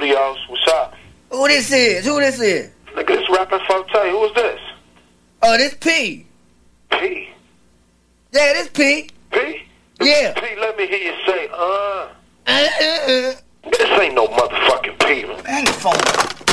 Studios. What's up? Who this is? Nigga, this rapping Forte. Who is this? Oh, this P. P. Yeah, this P. P? Yeah. P, let me hear you say, This ain't no motherfucking P. Man, the phone.